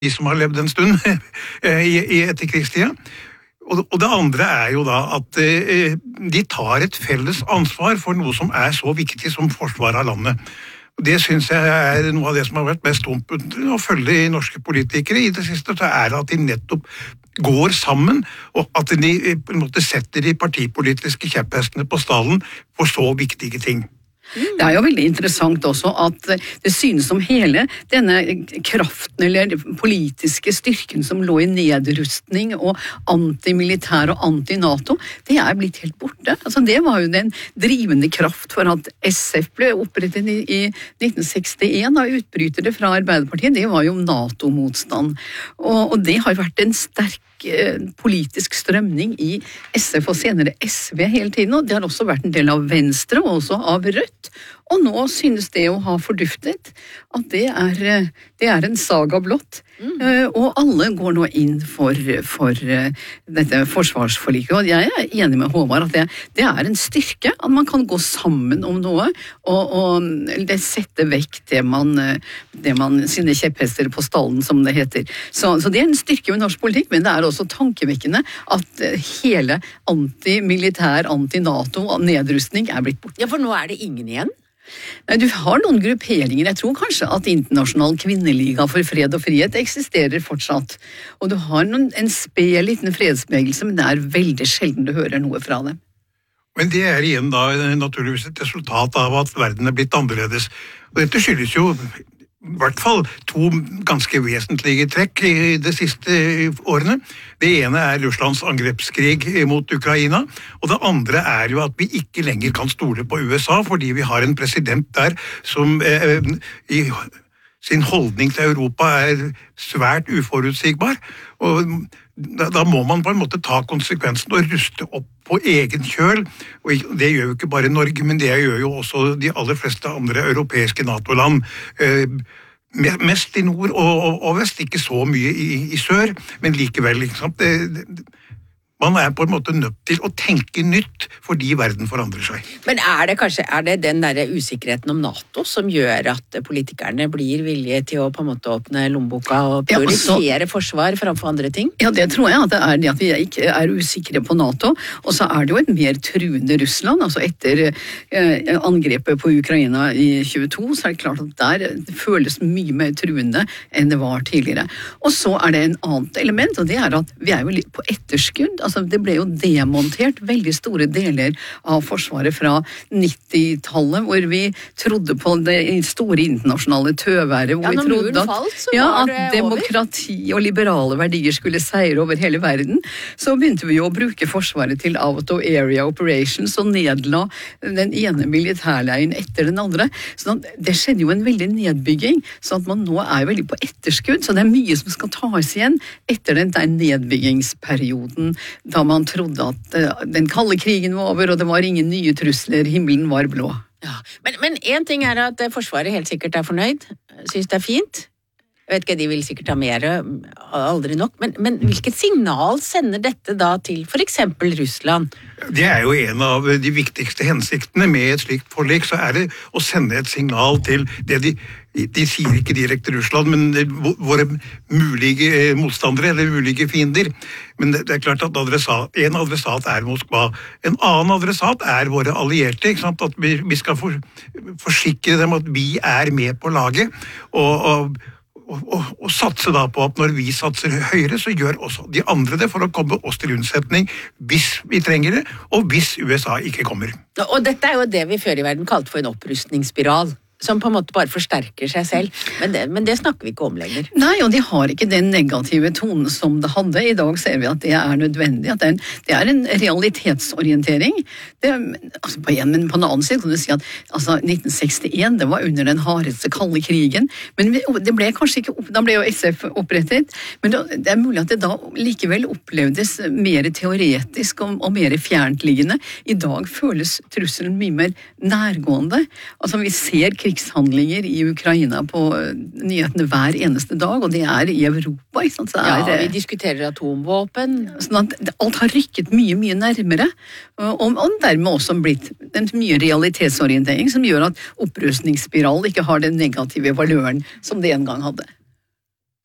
de som har levd en stund i etterkrigstida. Og det andre jo da at de tar et felles ansvar for noe som så viktig som forsvar av landet. Og det synes jeg noe av det som har vært mest oppmuntrende å følge i norske politikere i det siste, så at de nettopp går sammen, og at de på en måte setter de partipolitiske kjepphestene på stallen for så viktige ting. Det jo veldig interessant også at det synes som hele denne kraften eller politiske styrken som lå i nedrustning og antimilitær og anti-NATO, det blitt helt borte. Altså, det var jo den drivende kraft for at SF ble opprettet i 1961 av utbrytere fra Arbeiderpartiet. Det var jo NATO-motstand. Og det har vært en sterk politisk strømning i SF og senere SV hele tiden, og det har også vært en del av Venstre og også av Rødt. Og nå synes det å ha forduftet at det en saga blott. Og alle går nå inn for dette forsvarsforliket. Og jeg enig med Håvard at det en styrke at man kan gå sammen om noe og sette vekk det man sine kjepphester på stallen, som det heter. Så det en styrke med norsk politikk, men det også tankevekkende at hele antimilitær, anti-NATO og nedrustning blitt borte. Ja, for nå det ingen igjen? Nei, du har noen grupperinger. Jeg tror kanskje at Internasjonal kvinneliga for fred og frihet eksisterer fortsatt. Og du har en sped liten fredsbevegelse, men det veldig sjelden du hører noe fra dem. Men det igjen da naturligvis et resultat av at verden blitt annerledes. Og dette skyldes jo i hvert fall to ganske vesentlige trekk i de siste årene. Det ene Russlands angrepskrig mot Ukraina, og det andre jo at vi ikke lenger kan stole på USA, fordi vi har en president der som i sin holdning til Europa svært uforutsigbar, og da må man på en måte ta konsekvensen og ruste opp på egen kjøl, og det gjør jo ikke bare Norge, men det gjør jo også de aller fleste andre europeiske NATO-land, mest i nord og vest, ikke så mye i sør, men likevel, ikke sant? Man på en måte nødt til å tenke nytt fordi verden forandrer seg. Men det den der usikkerheten om NATO som gjør at politikerne blir villige til å på en måte åpne lommeboka og prioritere forsvar framfor andre ting? Ja, det tror jeg at det det at vi ikke usikre på NATO, og så det jo et mer truende Russland, altså etter angrepet på Ukraina i 22, så det klart at det føles mye mer truende enn det var tidligere. Og så det en annet element, og det at vi jo litt på etterskudd. Altså, det ble jo demontert veldig store deler av forsvaret fra 90-tallet, hvor vi trodde på det store internasjonale tøværet, hvor vi trodde at demokrati og liberale verdier skulle seire over hele verden. Så begynte vi jo å bruke forsvaret til out-of-area operations og nedla den ene militærleiren etter den andre. Så det skjedde jo en veldig nedbygging, så at man nå veldig på etterskudd, så det mye som skal tas igjen etter den der nedbyggingsperioden, da man trodde at den kalde krigen var over, og det var ingen nye trusler, himmelen var blå. Ja, men en ting at Forsvaret helt sikkert fornøyd, synes det fint. Jeg vet ikke, de vil sikkert ha mer, aldri nok, men hvilket signal sender dette da til for eksempel Russland? Det jo en av de viktigste hensiktene med et slikt forlik, så det å sende et signal til det de sier ikke direkte Russland, men våre mulige motstandere eller mulige fiender. Men det klart at en adressat Moskva. En annen adressat våre allierte, ikke sant? At vi skal forsikre dem at vi med på laget, og satse da på at når vi satser høyere, så gjør også de andre det for å komme oss til unnsetning hvis vi trenger det, og hvis USA ikke kommer. Og dette jo det vi før i verden kalte for en opprustningsspiral, som på en måte bare forsterker seg selv. Men det snakker vi ikke om lenger. Nei, og de har ikke den negative tonen som det hadde. I dag ser vi at det nødvendig, at det en realitetsorientering. Altså men på en annen side kan du si at 1961, det var under den hardeste kalde krigen, men det ble kanskje ikke da ble jo SF opprettet, men det mulig at det da likevel opplevdes mer teoretisk og mer fjerntliggende. I dag føles trusselen mye mer nærgående. Altså vi ser krigshandlinger i Ukraina på nyhetene hver eneste dag, og det i Europa, ikke sant? Vi diskuterer atomvåpen. Sånn at alt har rykket mye, mye nærmere, og dermed også blitt en mye realitetsorientering som gjør at opprustningsspiral ikke har den negative valøren som det en gang hadde.